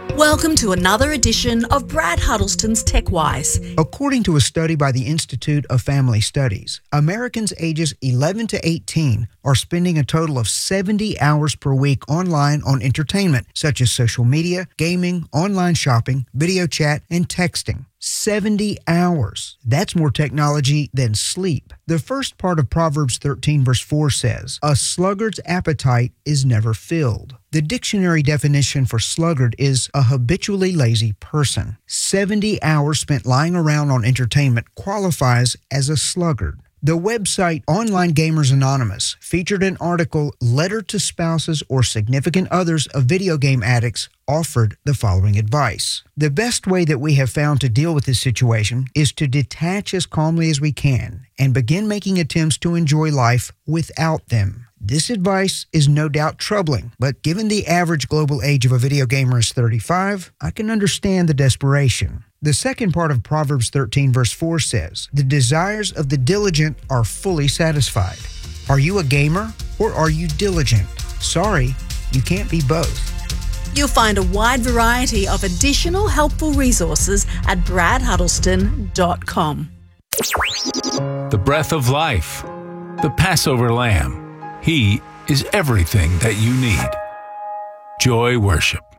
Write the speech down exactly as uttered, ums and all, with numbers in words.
Welcome to another edition of Brad Huddleston's TechWise. According to a study by the Institute of Family Studies, Americans ages eleven to eighteen are spending a total of seventy hours per week online on entertainment, such as social media, gaming, online shopping, video chat, and texting. seventy hours. That's more technology than sleep. The first part of Proverbs thirteen verse four says, "A sluggard's appetite is never filled." The dictionary definition for sluggard is a habitually lazy person. seventy hours spent lying around on entertainment qualifies as a sluggard. The website Online Gamers Anonymous featured an article, Letter to Spouses or Significant Others of Video Game Addicts, offered the following advice. The best way that we have found to deal with this situation is to detach as calmly as we can and begin making attempts to enjoy life without them. This advice is no doubt troubling, but given the average global age of a video gamer is thirty-five, I can understand the desperation. The second part of Proverbs thirteen verse four says, "The desires of the diligent are fully satisfied." Are you a gamer or are you diligent? Sorry, you can't be both. You'll find a wide variety of additional helpful resources at brad huddleston dot com. The breath of life, the Passover Lamb. He is everything that you need. Joy Worship.